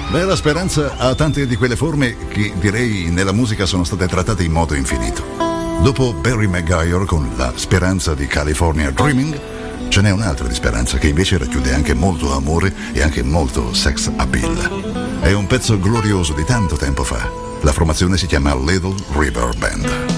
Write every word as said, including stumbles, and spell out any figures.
Beh, la speranza ha tante di quelle forme che direi nella musica sono state trattate in modo infinito. Dopo Barry McGuire con La speranza di California Dreaming, ce n'è un'altra di speranza che invece racchiude anche molto amore e anche molto sex appeal. È un pezzo glorioso di tanto tempo fa. La formazione si chiama Little River Band.